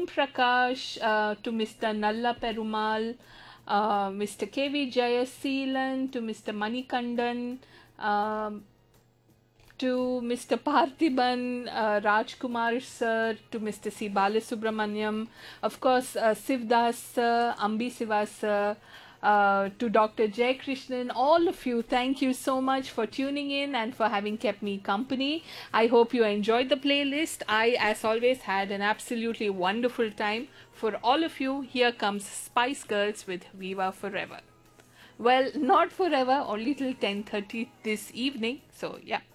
Om Prakash, to Mr. Nalla Perumal, Mr. K.V. Jayaseelan, to Mr. Manikandan, um, to Mr. Parthiban, Rajkumar sir, to Mr. C. Balasubramaniam, of course, Sivdas sir, Ambi Siva sir, to Dr. Jay Krishnan, all of you, thank you so much for tuning in and for having kept me company. I hope you enjoyed the playlist. I, as always, had an absolutely wonderful time. For all of you, here comes Spice Girls with Viva Forever. Well, not forever, only till 10:30 this evening. So, yeah.